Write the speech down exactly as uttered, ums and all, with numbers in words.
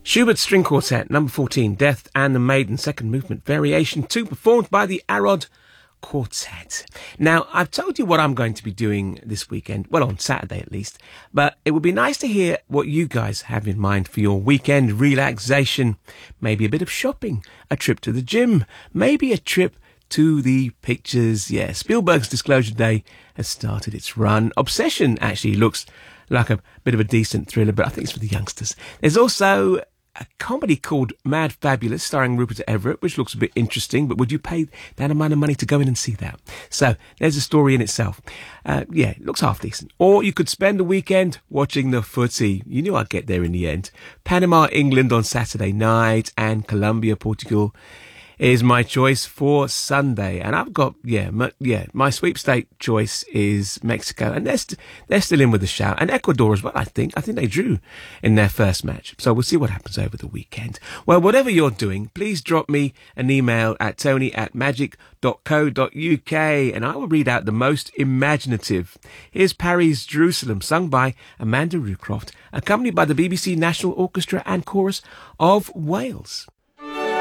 Schubert String Quartet, number fourteen, Death and the Maiden, second movement, variation two, performed by the Arod Quartet. Now, I've told you what I'm going to be doing this weekend, well, on Saturday at least, but it would be nice to hear what you guys have in mind for your weekend relaxation. Maybe a bit of shopping, a trip to the gym, maybe a trip to the pictures. Yeah, Spielberg's Disclosure Day has started its run. Obsession actually looks like a bit of a decent thriller, but I think it's for the youngsters. There's also a comedy called Mad Fabulous, starring Rupert Everett, which looks a bit interesting, but would you pay that amount of money to go in and see that? So there's a story in itself. Uh, yeah, it looks half decent. Or you could spend the weekend watching the footy. You knew I'd get there in the end. Panama, England on Saturday night, and Colombia, Portugal is my choice for Sunday. And I've got, yeah, my, yeah, my sweepstake choice is Mexico. And they're, st- they're still in with a shout. And Ecuador as well, I think. I think they drew in their first match. So we'll see what happens over the weekend. Well, whatever you're doing, please drop me an email at tony at magic dot co dot uk and I will read out the most imaginative. Here's Paris Jerusalem, sung by Amanda Rucroft, accompanied by the B B C National Orchestra and Chorus of Wales.